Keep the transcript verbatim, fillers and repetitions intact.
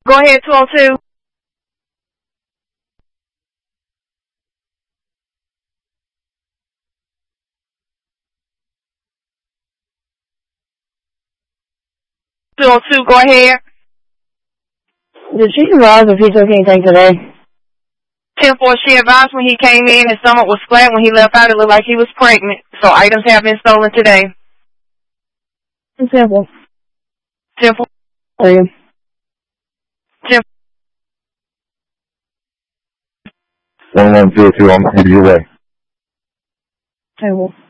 Go ahead, two oh two. two oh two, go ahead. Did she advise if he took anything today? ten four, she advised when he came in, his stomach was flat. When he left out, it looked like he was pregnant. So items have been stolen today. Simple. ten four. Are you? ten one one zero two, I'm headed your way. Simple.